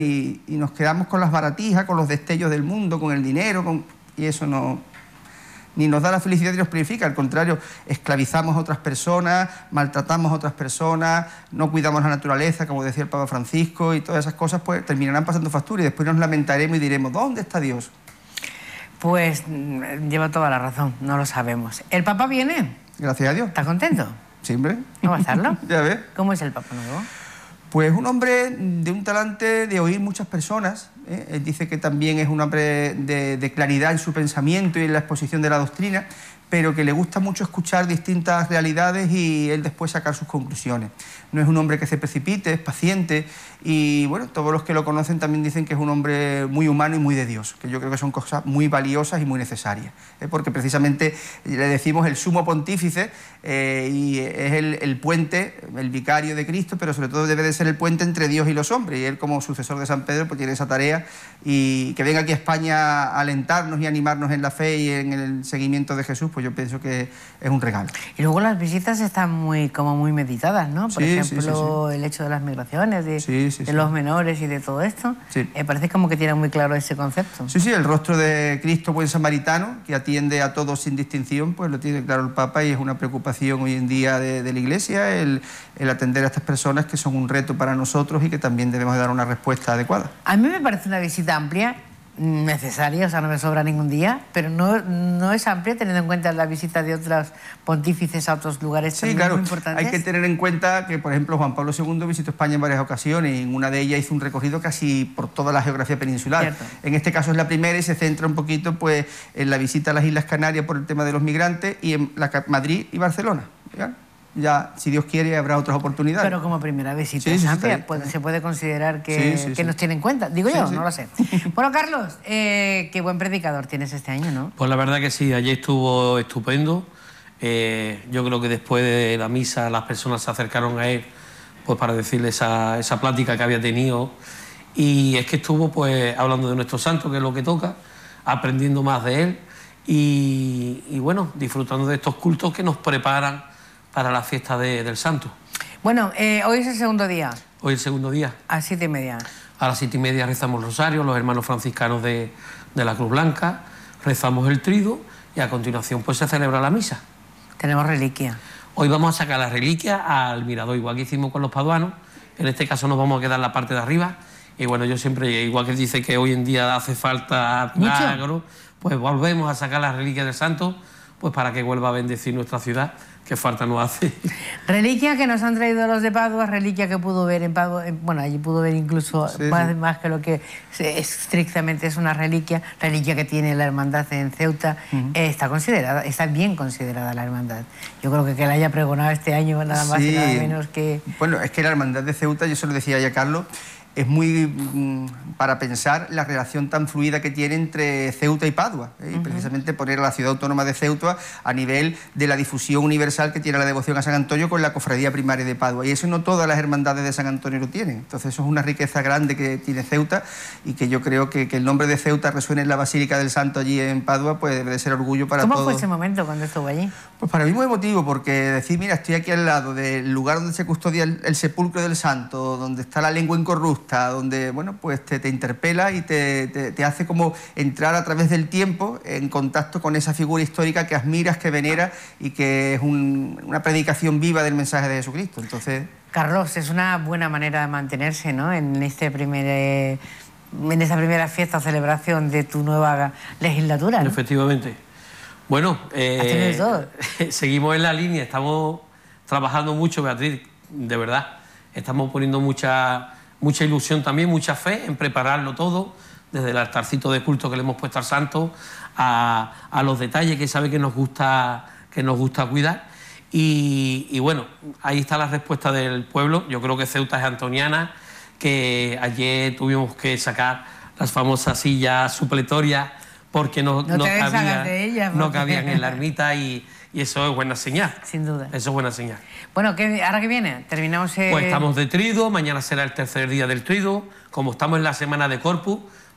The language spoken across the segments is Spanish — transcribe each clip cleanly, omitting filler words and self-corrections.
y nos quedamos con las baratijas, con los destellos del mundo, con el dinero, y eso no... ni nos da la felicidad ni nos purifica, al contrario, esclavizamos a otras personas, maltratamos a otras personas, no cuidamos la naturaleza, como decía el Papa Francisco, y todas esas cosas pues terminarán pasando factura y después nos lamentaremos y diremos, ¿dónde está Dios? Pues lleva toda la razón, no lo sabemos. ¿El Papa viene? Gracias a Dios. ¿Estás contento? Siempre. ¿No va a estarlo? Ya ves. ¿Cómo es el Papa nuevo? Pues un hombre de un talante de oír muchas personas, ¿eh? Él dice que también es un hombre de claridad en su pensamiento y en la exposición de la doctrina, pero que le gusta mucho escuchar distintas realidades y él después sacar sus conclusiones. No es un hombre que se precipite, es paciente y bueno, todos los que lo conocen también dicen que es un hombre muy humano y muy de Dios, que yo creo que son cosas muy valiosas y muy necesarias, porque precisamente le decimos el sumo pontífice y es el puente, el vicario de Cristo, pero sobre todo debe de ser el puente entre Dios y los hombres, y él como sucesor de San Pedro pues tiene esa tarea, y que venga aquí a España a alentarnos y animarnos en la fe y en el seguimiento de Jesús, pues yo pienso que es un regalo. Y luego las visitas están muy meditadas, ¿no? Por ejemplo, el hecho de las migraciones, de los menores y de todo esto. Sí. Parece como que tienen muy claro ese concepto. Sí, el rostro de Cristo buen samaritano, que atiende a todos sin distinción, pues lo tiene claro el Papa y es una preocupación hoy en día de la Iglesia, el atender a estas personas que son un reto para nosotros y que también debemos dar una respuesta adecuada. A mí me parece una visita amplia, necesaria, o sea, no me sobra ningún día, pero no es amplia teniendo en cuenta la visita de otros pontífices a otros lugares también muy importantes. Hay que tener en cuenta que, por ejemplo, Juan Pablo II visitó España en varias ocasiones y en una de ellas hizo un recorrido casi por toda la geografía peninsular. Cierto. En este caso es la primera y se centra un poquito pues, en la visita a las Islas Canarias por el tema de los migrantes y en Madrid y Barcelona. ¿Ya? Ya, si Dios quiere, habrá otras oportunidades. Pero como primera visita es amplia, se puede considerar que nos tiene en cuenta. Digo yo, no lo sé. Bueno, Carlos, qué buen predicador tienes este año, ¿no? Pues la verdad que sí, ayer estuvo estupendo. Yo creo que después de la misa las personas se acercaron a él pues para decirle esa plática que había tenido. Y es que estuvo pues hablando de nuestro santo, que es lo que toca, aprendiendo más de él y bueno, disfrutando de estos cultos que nos preparan para la fiesta del santo. Bueno, hoy es el segundo día. Hoy es el segundo día. A las 7:30. A las 7:30 rezamos rosario, los hermanos franciscanos de la Cruz Blanca, rezamos el triduo y a continuación pues se celebra la misa. Tenemos reliquia. Hoy vamos a sacar la reliquia al mirador, igual que hicimos con los paduanos. En este caso nos vamos a quedar en la parte de arriba. Y bueno, yo siempre, igual que dice que hoy en día hace falta milagro, pues volvemos a sacar la reliquia del santo, pues para que vuelva a bendecir nuestra ciudad, que falta nos hace. Reliquia que nos han traído los de Padua, reliquia que pudo ver en Padua, bueno, allí pudo ver incluso más que lo que estrictamente es una reliquia que tiene la hermandad en Ceuta. Está considerada, está bien considerada la hermandad. Yo creo que la haya pregonado este año nada más y nada menos que... Bueno, es que la hermandad de Ceuta, yo se lo decía ya a Carlos, es muy para pensar la relación tan fluida que tiene entre Ceuta y Padua, y precisamente poner a la ciudad autónoma de Ceuta a nivel de la difusión universal que tiene la devoción a San Antonio con la cofradía primaria de Padua, y eso no todas las hermandades de San Antonio lo tienen. Entonces eso es una riqueza grande que tiene Ceuta y que yo creo que el nombre de Ceuta resuene en la Basílica del Santo allí en Padua, pues debe de ser orgullo para todos. ¿Cómo fue ese momento cuando estuvo allí? Pues para mí muy emotivo, porque decir, mira, estoy aquí al lado del lugar donde se custodia el sepulcro del santo, donde está la lengua incorrupta, donde, bueno, pues te interpela y te hace como entrar a través del tiempo en contacto con esa figura histórica que admiras, que veneras y que es una predicación viva del mensaje de Jesucristo. Entonces... Carlos, es una buena manera de mantenerse, ¿no?, en esta primera fiesta o celebración de tu nueva legislatura, ¿no? Efectivamente. Bueno, seguimos en la línea, estamos trabajando mucho, Beatriz, de verdad. Estamos poniendo mucha ilusión también, mucha fe en prepararlo todo, desde el altarcito de culto que le hemos puesto al santo, a los detalles que sabe que nos gusta cuidar. Y bueno, ahí está la respuesta del pueblo. Yo creo que Ceuta es antoniana, que ayer tuvimos que sacar las famosas sillas supletorias porque no cabían en la ermita y eso es buena señal. Sin duda. Eso es buena señal. Bueno, ¿ahora qué viene? Terminamos... Pues estamos de triduo, mañana será el tercer día del triduo. Como estamos en la semana de Corpus,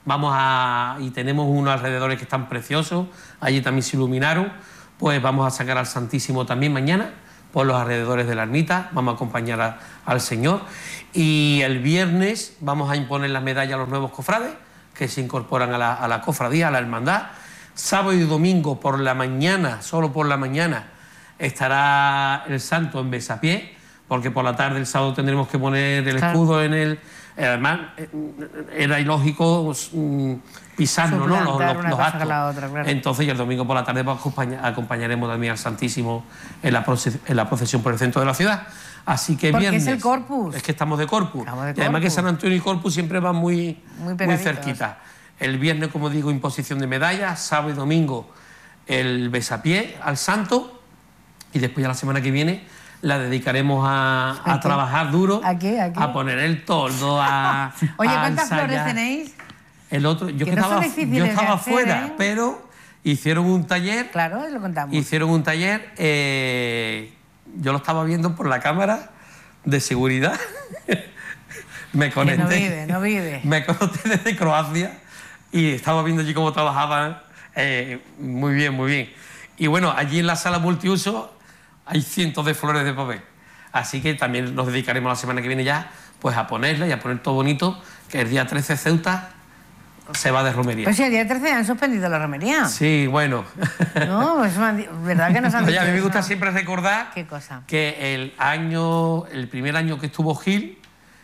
y tenemos unos alrededores que están preciosos, allí también se iluminaron, pues vamos a sacar al Santísimo también mañana, por los alrededores de la ermita, vamos a acompañar al Señor, y el viernes vamos a imponer las medallas a los nuevos cofrades que se incorporan a la cofradía, a la hermandad. Sábado y domingo por la mañana, solo por la mañana, estará el santo en besapié, porque por la tarde el sábado tendremos que poner el escudo en el... Además, era ilógico pisarnos, ¿no? Los actos. Otra, claro. Entonces, y el domingo por la tarde acompañaremos también al Santísimo en la procesión por el centro de la ciudad. Así que porque viernes... es el Corpus. Es que estamos de Corpus. Y además que San Antonio y Corpus siempre van muy cerquita. El viernes, como digo, imposición de medallas. Sábado y domingo el besapié al santo. Y después ya la semana que viene la dedicaremos a trabajar duro. ¿Aquí? A poner el toldo, Oye, ¿cuántas flores tenéis? El otro, yo estaba afuera, pero hicieron un taller. Claro, lo contamos. Hicieron un taller, yo lo estaba viendo por la cámara de seguridad. Me conecté. No vive. Me conecté desde Croacia y estaba viendo allí cómo trabajaban. Muy bien, muy bien. Y bueno, allí en la sala multiuso hay cientos de flores de papel. Así que también nos dedicaremos la semana que viene ya pues a ponerla y a poner todo bonito, que el día 13 Ceuta se va de romería. Pues sí, el día 13 han suspendido la romería. Sí, bueno. No, pues ¿verdad que nos han dicho? Oye, a mí me gusta siempre recordar ¿qué cosa? Que el primer año que estuvo Gil,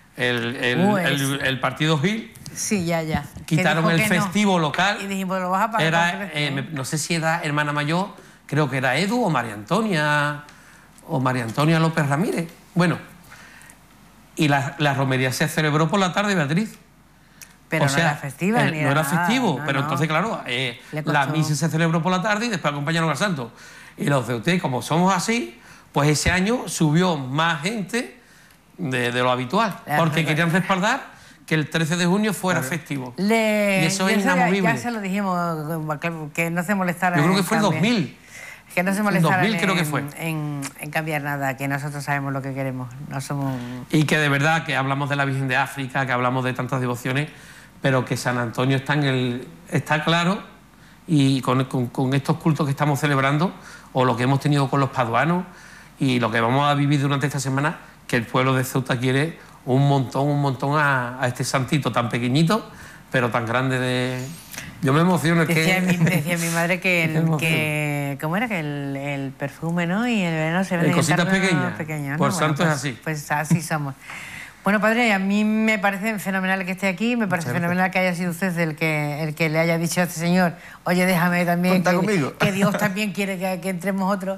el partido Gil, sí, ya. quitaron el festivo local. Y dijimos, lo vas a pagar. No sé si era hermana mayor, creo que era Edu o María Antonia López Ramírez. Bueno, y la romería se celebró por la tarde, Beatriz. Pero no era festiva ni no era festivo, no, pero no. Entonces, claro, la misa se celebró por la tarde y después acompañaron al santo. Y los de ustedes, como somos así, pues ese año subió más gente de lo habitual, porque querían respaldar que el 13 de junio fuera festivo. Y eso es inamovible. Ya se lo dijimos, que no se molestara. Yo creo que fue el 2000. Que no se molestara en cambiar nada, que nosotros sabemos lo que queremos. No somos... Y que de verdad que hablamos de la Virgen de África, que hablamos de tantas devociones, pero que San Antonio está claro, y con estos cultos que estamos celebrando, o lo que hemos tenido con los paduanos, y lo que vamos a vivir durante esta semana, que el pueblo de Ceuta quiere un montón a este santito tan pequeñito, pero tan grande. Yo me emociono. Decía mi madre que ¿cómo era? Que el perfume, ¿no? Y el veneno se ven en cositas pequeñas. Por santo es así. Pues así somos. Bueno, padre, a mí me parece fenomenal que esté aquí, me parece fenomenal que haya sido usted el que le haya dicho a este señor, oye, déjame también, que Dios también quiere que entremos otros.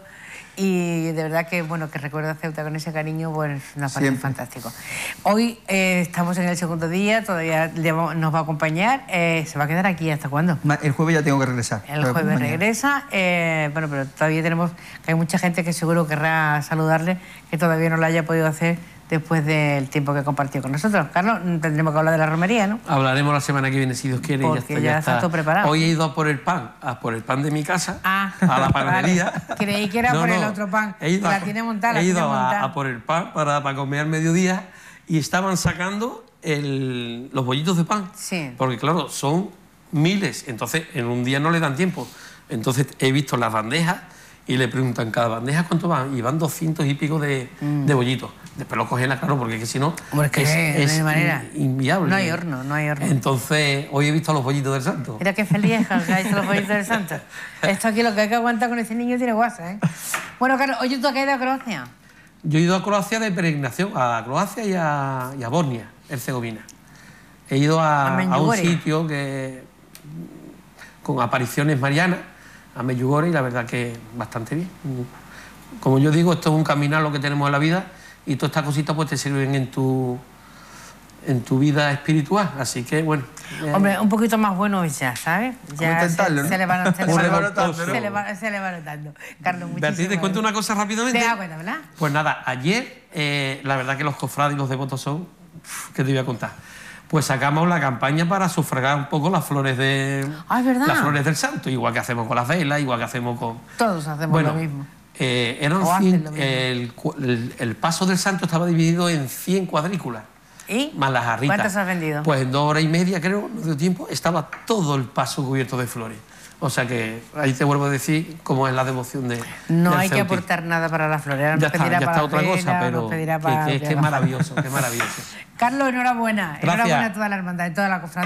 Y de verdad que, bueno, que recuerdo a Ceuta con ese cariño, pues nos parece fantástico. Hoy estamos en el segundo día, todavía nos va a acompañar. ¿Se va a quedar aquí hasta cuándo? El jueves ya tengo que regresar. El jueves regresa. Bueno, pero todavía que hay mucha gente que seguro querrá saludarle, que todavía no lo haya podido hacer después del tiempo que compartió con nosotros. Carlos, tendremos que hablar de la romería, ¿no? Hablaremos la semana que viene, si Dios quiere. Porque ya está todo preparado. Hoy he ido a por el pan de mi casa, a la panadería. Vale. Creí que era por el otro pan. La tiene montada. He ido a por el pan para comer al mediodía y estaban sacando los bollitos de pan. Sí. Porque, claro, son miles, entonces en un día no le dan tiempo. Entonces he visto las bandejas y le preguntan, ¿cada bandeja cuánto van? Y van 200 y pico de bollitos. Después lo cogen, claro, porque es que si no, es manera. Inviable. No hay horno. Entonces, hoy he visto los bollitos del santo. Mira qué feliz que ha visto los bollitos del santo. Esto aquí lo que hay que aguantar con ese niño tiene guasa, ¿eh? Bueno, Carlos, oye, ¿tú has ido a Croacia? Yo he ido a Croacia de peregrinación, a Croacia y a Bosnia, Herzegovina. He ido a un sitio con apariciones marianas, a Medjugorje, y la verdad que bastante bien. Como yo digo, esto es un caminar lo que tenemos en la vida, y todas estas cositas pues te sirven en tu vida espiritual, así que bueno. Hombre, un poquito más bueno ya, ¿sabes? Ya se le va notando. Carlos, muchísimas Beatriz, te cuento una cosa rápidamente. ¿verdad? Pues nada, ayer, la verdad que los cofrades y los devotos son... ¿Qué te voy a contar? Pues sacamos la campaña para sufragar un poco las flores ¿verdad? Las flores del santo, igual que hacemos con las velas, igual que hacemos con... Todos hacemos lo mismo. El paso del santo estaba dividido en 100 cuadrículas. ¿Y? Más las jarritas. ¿Cuántas has vendido? Pues en 2 horas y media, creo, no dio tiempo, estaba todo el paso cubierto de flores. O sea que ahí te vuelvo a decir cómo es la devoción de No del hay que Ceuti. aportar nada para la florera. Ya está otra cosa, pero que es maravilloso, que es maravilloso. Carlos, enhorabuena. Gracias. Enhorabuena a toda la hermandad, a toda la cofradía.